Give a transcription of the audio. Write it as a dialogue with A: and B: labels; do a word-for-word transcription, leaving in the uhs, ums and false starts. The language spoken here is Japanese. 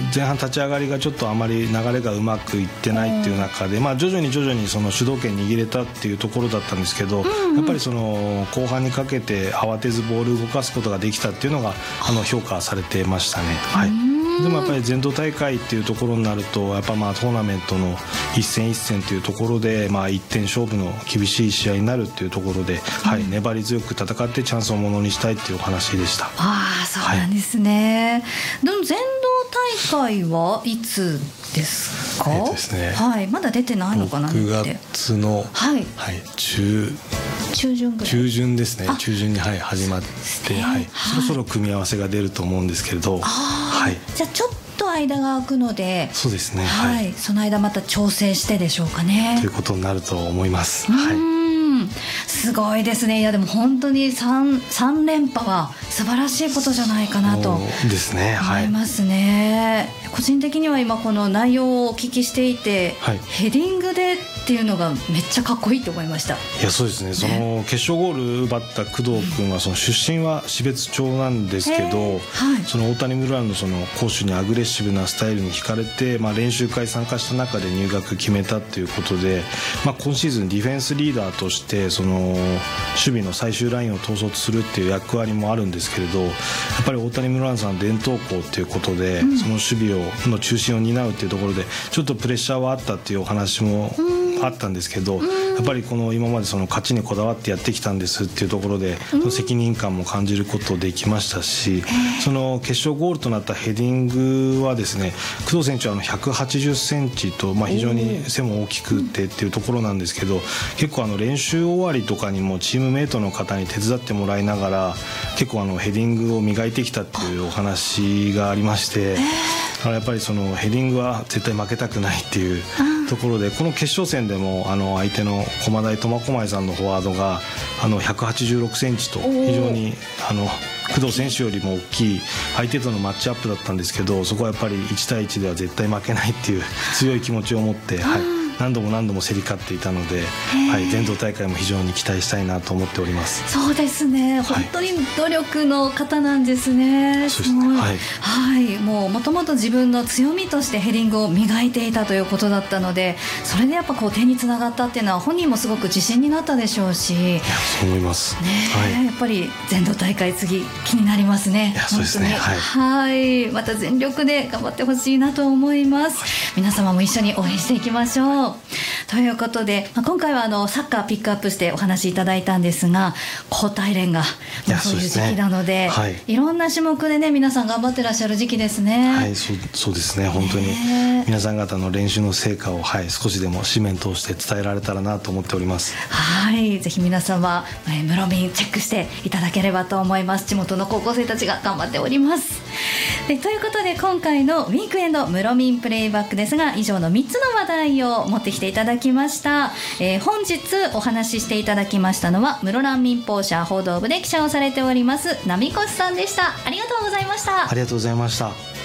A: 前半立ち上がりがちょっとあまり流れがうまくいってないっていう中で、まあ、徐々に徐々にその主導権握れたっていうところだったんですけど、うんうん、やっぱりその後半にかけて慌てずボールを動かすことができたっていうのがあの評価されてましたね。はい、でもやっぱり全道大会っていうところになるとやっぱまあトーナメントの一戦一戦というところでまあいってん勝負の厳しい試合になるっていうところで、はい、粘り強く戦ってチャンスをものにしたいっていうお話でした。
B: ああ、そうなんですね。はい、でも全道大会はいつですか？
A: えーですね、
B: はい、まだ出てないのかなって。
A: ろくがつの、はいはい、中
B: 中旬ぐらい
A: 中旬ですね。中旬に、はい、始まって、はいはい、そろそろ組み合わせが出ると思うんですけれど、はい、
B: じゃあちょっと間が空くので、
A: そうですね、
B: はいはい、その間また調整してでしょうかね
A: ということになると思います。はい、
B: すごいですね。いやでも本当に 3, 3連覇は素晴らしいことじゃないかなと思いますね。はい、個人的には今この内容をお聞きしていて、はい、ヘディングでっていうのがめっちゃかっこいいと思いました。
A: いやそうですね、その決勝ゴール奪った工藤君はその出身は標津町なんですけど、はい、その大谷ムルワンのその攻守にアグレッシブなスタイルに惹かれて、まあ、練習会参加した中で入学決めたということで、まあ、今シーズンディフェンスリーダーとしてその守備の最終ラインを統率するっていう役割もあるんですけれど、やっぱり大谷ムルワンさん伝統校ということで、うん、その守備をの中心を担うというところでちょっとプレッシャーはあったっていうお話もあったんですけど、やっぱりこの今までその勝ちにこだわってやってきたんですっていうところで、その責任感も感じることできましたし、その決勝ゴールとなったヘディングはですね、工藤選手はあのひゃくはちじゅっセンチと、まあ、非常に背も大きくてっていうところなんですけど、結構あの練習終わりとかにもチームメイトの方に手伝ってもらいながら結構あのヘディングを磨いてきたっていうお話がありまして、やっぱりそのヘディングは絶対負けたくないっていうところで、この決勝戦でもあの相手の駒大苫小牧さんのフォワードがあのひゃくはちじゅうろくセンチと非常にあの工藤選手よりも大きい相手とのマッチアップだったんですけど、そこはやっぱりいち対いちでは絶対負けないっていう強い気持ちを持って、はい、何度も何度も競り勝っていたので、はい、全道大会も非常に期待したいなと思っております。
B: そうですね、本当に努力の方なんですね。
A: そうですね、はい
B: はい、もうもともと自分の強みとしてヘディングを磨いていたということだったので、それでやっぱこう点につながったっていうのは本人もすごく自信になったでしょうし、いや
A: そう思います、
B: ね、はい、やっぱり全道大会次気になりますね。
A: いやそうですね、はい、
B: はい、また全力で頑張ってほしいなと思います、はい、皆様も一緒に応援していきましょうということで、まあ、今回はあのサッカーピックアップしてお話いただいたんですが、交代連がまあそういう時期なの で, で、ね、はい、いろんな種目でね皆さん頑張ってらっしゃる時期ですね。
A: はい、そう、そうですね、本当に皆さん方の練習の成果を、はい、少しでも紙面通して伝えられたらなと思っております。
B: はい、ぜひ皆様、えー、ムロミンチェックしていただければと思います。地元の高校生たちが頑張っております。でということで今回のウィークエンドムロミンプレイバックですが、以上のみっつの話題を持ってきていただきました。えー、本日お話ししていただきましたのは室蘭民放社報道部で記者をされております浪越さんでした。ありがとうございました。
A: ありがとうございました。